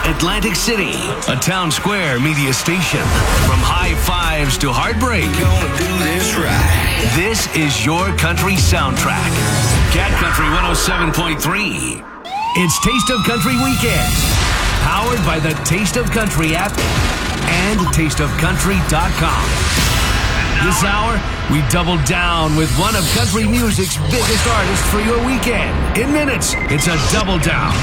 Atlantic City, a Town Square media station. From high fives to heartbreak. Gonna do this right. This is your country soundtrack. Cat Country 107.3. It's Taste of Country Weekends. Powered by the Taste of Country app and tasteofcountry.com. This hour, we double down with one of country music's biggest artists for your weekend. In minutes, it's a double down